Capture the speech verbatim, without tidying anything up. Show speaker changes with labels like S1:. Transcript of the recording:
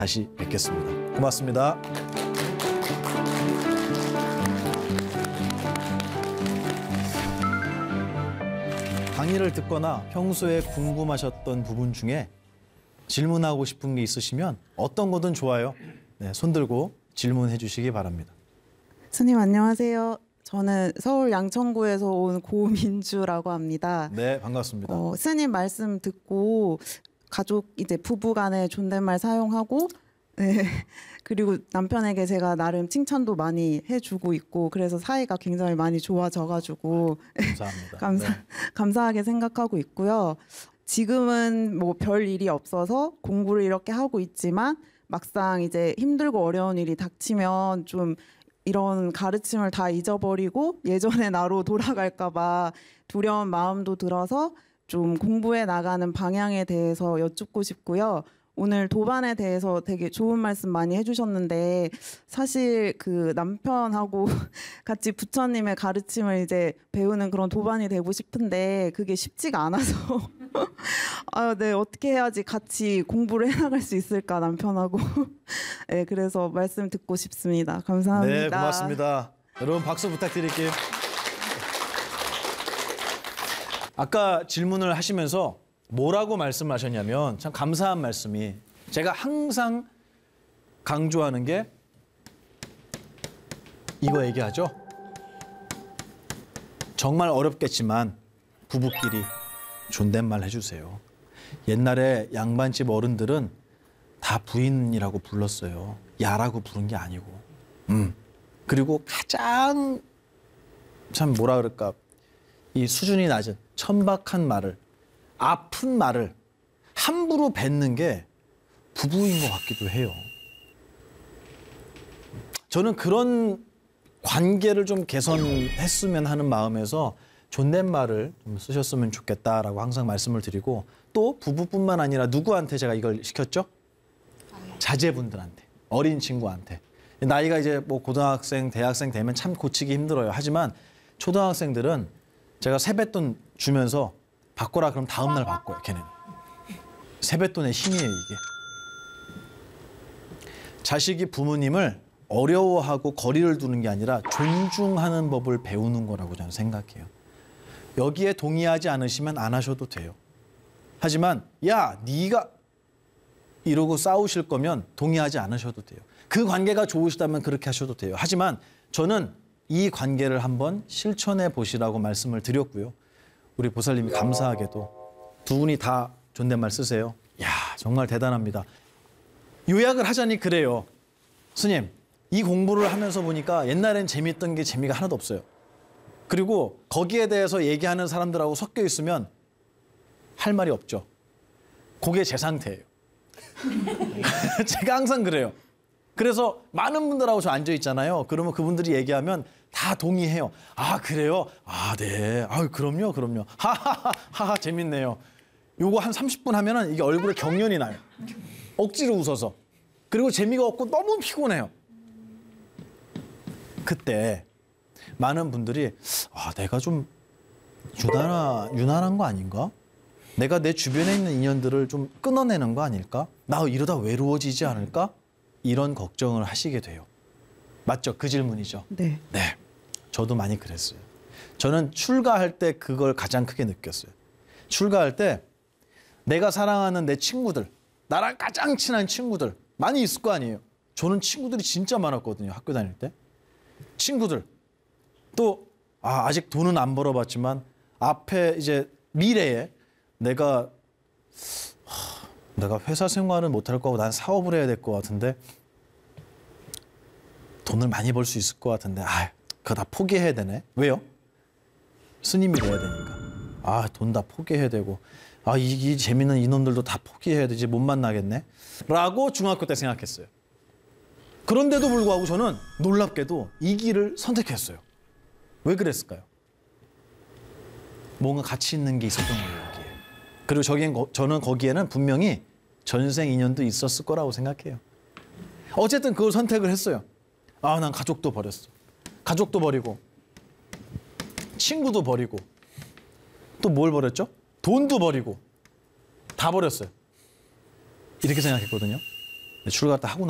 S1: 다시 뵙겠습니다. 고맙습니다. 강의를 듣거나 평소에 궁금하셨던 부분 중에 질문하고 싶은 게 있으시면 어떤 거든 좋아요. 네, 손 들고 질문해 주시기 바랍니다.
S2: 스님 안녕하세요. 저는 서울 양천구에서 온 고민주라고 합니다.
S1: 네, 반갑습니다.
S2: 어, 스님 말씀 듣고 가족 이제 부부간에 존댓말 사용하고 네, 그리고 남편에게 제가 나름 칭찬도 많이 해주고 있고 그래서 사이가 굉장히 많이 좋아져가지고
S1: 감사합니다.
S2: 감사
S1: 네.
S2: 감사하게 생각하고 있고요. 지금은 뭐 별 일이 없어서 공부를 이렇게 하고 있지만 막상 이제 힘들고 어려운 일이 닥치면 좀 이런 가르침을 다 잊어버리고 예전의 나로 돌아갈까 봐 두려운 마음도 들어서 좀 공부해 나가는 방향에 대해서 여쭙고 싶고요. 오늘 도반에 대해서 되게 좋은 말씀 많이 해주셨는데 사실 그 남편하고 같이 부처님의 가르침을 이제 배우는 그런 도반이 되고 싶은데 그게 쉽지가 않아서 아, 네, 어떻게 해야지 같이 공부를 해나갈 수 있을까 남편하고 네, 그래서 말씀 듣고 싶습니다. 감사합니다.
S1: 네, 고맙습니다. 여러분 박수 부탁드릴게요. 아까 질문을 하시면서 뭐라고 말씀하셨냐면 참 감사한 말씀이 제가 항상 강조하는 게 이거 얘기하죠. 정말 어렵겠지만 부부끼리 존댓말 해주세요. 옛날에 양반집 어른들은 다 부인이라고 불렀어요. 야라고 부른 게 아니고. 음. 그리고 가장 참 뭐라 그럴까 이 수준이 낮은 천박한 말을 아픈 말을 함부로 뱉는 게 부부인 것 같기도 해요. 저는 그런 관계를 좀 개선했으면 하는 마음에서 존댓말을 좀 쓰셨으면 좋겠다라고 항상 말씀을 드리고 또 부부뿐만 아니라 누구한테 제가 이걸 시켰죠? 자제분들한테, 어린 친구한테. 나이가 이제 뭐 고등학생, 대학생 되면 참 고치기 힘들어요. 하지만 초등학생들은 제가 세뱃돈 주면서 바꿔라 그럼 다음 날 바꿔요. 걔는. 세뱃돈의 힘이에요 이게. 자식이 부모님을 어려워하고 거리를 두는 게 아니라 존중하는 법을 배우는 거라고 저는 생각해요. 여기에 동의하지 않으시면 안 하셔도 돼요. 하지만 야 네가 이러고 싸우실 거면 동의하지 않으셔도 돼요. 그 관계가 좋으시다면 그렇게 하셔도 돼요. 하지만 저는 이 관계를 한번 실천해 보시라고 말씀을 드렸고요. 우리 보살님이 감사하게도 두 분이 다 존댓말 쓰세요. 야 정말 대단합니다. 요약을 하자니 그래요. 스님, 이 공부를 하면서 보니까 옛날엔 재미있던 게 재미가 하나도 없어요. 그리고 거기에 대해서 얘기하는 사람들하고 섞여 있으면 할 말이 없죠. 그게 제 상태예요. 제가 항상 그래요. 그래서 많은 분들하고 저 앉아 있잖아요. 그러면 그분들이 얘기하면 다 동의해요. 아 그래요? 아 네. 아 그럼요, 그럼요. 하하하 하하 재밌네요. 요거 한 삼십 분 하면은 이게 얼굴에 경련이 나요. 억지로 웃어서. 그리고 재미가 없고 너무 피곤해요. 그때 많은 분들이 아 내가 좀 유난하, 유난한 거 아닌가? 내가 내 주변에 있는 인연들을 좀 끊어내는 거 아닐까? 나 이러다 외로워지지 않을까? 이런 걱정을 하시게 돼요. 맞죠? 그 질문이죠.
S2: 네.
S1: 네. 저도 많이 그랬어요. 저는 출가할 때 그걸 가장 크게 느꼈어요. 출가할 때 내가 사랑하는 내 친구들, 나랑 가장 친한 친구들 많이 있을 거 아니에요. 저는 친구들이 진짜 많았거든요. 학교 다닐 때. 친구들. 또 아, 아직 돈은 안 벌어봤지만 앞에 이제 미래에 내가 하, 내가 회사 생활은 못할 거고 난 사업을 해야 될 것 같은데 돈을 많이 벌 수 있을 것 같은데 아, 그거 다 포기해야 되네. 왜요? 스님이 돼야 되니까. 아, 돈 다 포기해야 되고 아, 이, 이 재밌는 인원들도 다 포기해야 되지 못 만나겠네. 라고 중학교 때 생각했어요. 그런데도 불구하고 저는 놀랍게도 이 길을 선택했어요. 왜 그랬을까요? 뭔가 가치 있는 게 있었던 거예요. 여기에. 그리고 저긴, 저는 거기에는 분명히 전생 인연도 있었을 거라고 생각해요. 어쨌든 그걸 선택을 했어요. 아, 난 가족도 버렸어. 가족도 버리고 친구도 버리고 또 뭘 버렸죠? 돈도 버리고 다 버렸어요. 이렇게 생각했거든요. 출가 다 하고